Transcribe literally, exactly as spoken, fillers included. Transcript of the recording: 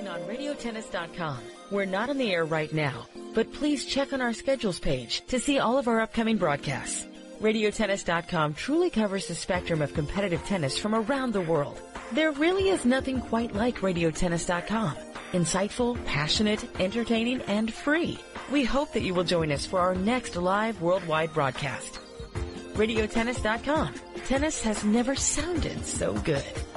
on radio tennis dot com. We're not on the air right now, but please check on our schedules page to see all of our upcoming broadcasts. radio tennis dot com truly covers the spectrum of competitive tennis from around the world. There really is nothing quite like radio tennis dot com. Insightful, passionate, entertaining, and free. We hope that you will join us for our next live worldwide broadcast. radio tennis dot com. Tennis has never sounded so good.